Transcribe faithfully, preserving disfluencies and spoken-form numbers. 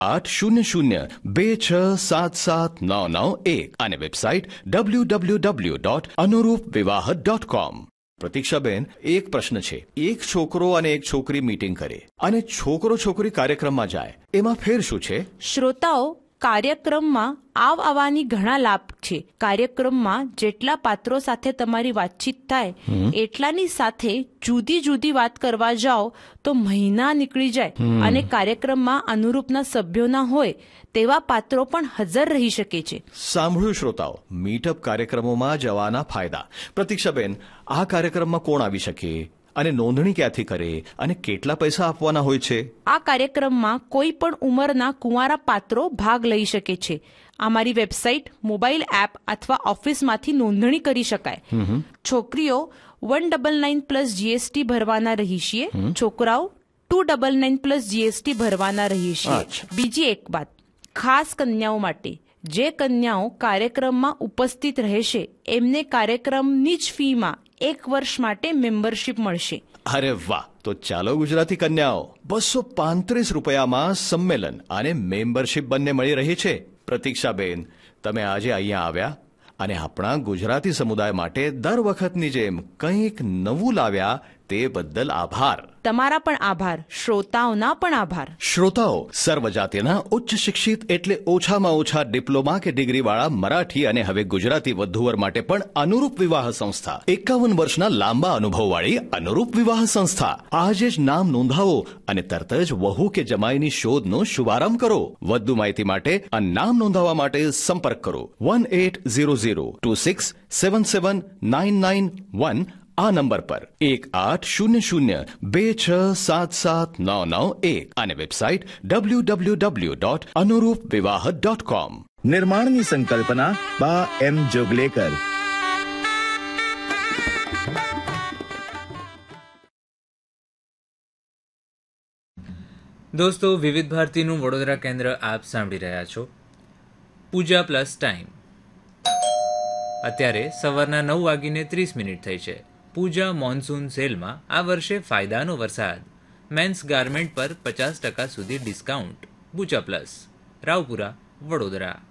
આઠ શૂન્ય શૂન્ય બે છ સાત સાત નવ નવ એક અને website W W W dot અનુરૂપ વિવાહ ડોટ કોમ. પ્રતીક્ષાબેન, એક પ્રશ્ન છે. એક છોકરો અને એક છોકરી મીટિંગ કરે અને છોકરો છોકરી કાર્યક્રમમાં જાય, એમાં ફેર શું છે? શ્રોતાઓ, કાર્યક્રમમાં આવ આવવાની ઘણા લાભ છે. કાર્યક્રમમાં જેટલા પાત્રો સાથે તમારી વાતચીત થાય એટલાની સાથે જુદી જુદી વાત કરવા જાઓ તો મહિના નીકળી જાય અને કાર્યક્રમમાં અનુરૂપના સભ્યો ના હોય તેવા પાત્રો પણ હાજર રહી શકે છે. સાંભળ્યું શ્રોતાઓ, મીટઅપ કાર્યક્રમોમાં જવાના ફાયદા. પ્રતીક્ષાબેન, આ કાર્યક્રમમાં કોણ આવી શકે અને નોંધણી ક્યાંથી કરે અને કેટલા પૈસા આપવાના હોય છે? આ કાર્યક્રમમાં કોઈ પણ ઉંમરના કુંવારા પાત્રો ભાગ લઈ શકે છે. અમારી વેબસાઇટ, મોબાઈલ એપ અથવા ઓફિસમાંથી નોંધણી કરી શકાય. છોકરીઓ one double nine plus GST ભરવાના રહી છીએ, છોકરાઓ two double nine plus GST ભરવાના રહી છીએ. બીજી એક વાત, ખાસ કન્યાઓ માટે, જે કન્યાઓ કાર્યક્રમમાં ઉપસ્થિત રહેશે એમને કાર્યક્રમની જ ફીમાં એક વર્ષ માટે મેમ્બરશીપ મળશે. અરે વાહ! તો ચાલો ગુજરાતી કન્યાઓ, બસો પાંત્રીસ રૂપિયામાં સંમેલન અને મેમ્બરશીપ બંને મળી રહી છે. પ્રતીક્ષાબેન, તમે આજે અહીંયા આવ્યા અને આપણા ગુજરાતી સમુદાય માટે દર વખતની જેમ કંઈક નવું લાવ્યા તે બદલ આભાર. તમારા પણ આભાર. શ્રોતાઓના પણ આભાર. શ્રોતાઓ, સર્વજાતિના ઉચ્ચ શિક્ષિત એટલે ઓછામાં ઓછા ડિપ્લોમા કે ડિગ્રી વાળા મરાઠી અને હવે ગુજરાતી વધુવર માટે પણ અનુરૂપ વિવાહ સંસ્થા, એકાવન વર્ષના લાંબા અનુભવવાળી અનુરૂપ વિવાહ સંસ્થા. આજે જ નામ નોંધાવો અને તરત જ વહુ કે જમાઈની શોધનો શુભારંભ કરો. વધુ માહિતી માટે અને નામ નોંધાવવા માટે સંપર્ક કરો one eight zero zero two six seven seven nine nine one આ નંબર પર એક આઠ શૂન્ય શૂન્ય બે છ સાત સાત નવ નવ એક અને website W W W dot અનુરૂપ વિવાહ ડોટ કોમ. નિર્માણની સંકલ્પના બા એમ જોગલેકર. દોસ્તો, વિવિધ ભારતીનું વડોદરા કેન્દ્ર આપ સાંભળી રહ્યા છો. પૂજા પ્લસ ટાઈમ. અત્યારે સવારના નવ વાગીને ત્રીસ મિનિટ થઈ છે. પૂજા મોન્સૂન સેલમાં આ વર્ષે ફાયદાનો વરસાદ. મેન્સ ગાર્મેન્ટ પર પચાસ ટકા સુધી ડિસ્કાઉન્ટ. પૂજા પ્લસ, રાવપુરા, વડોદરા.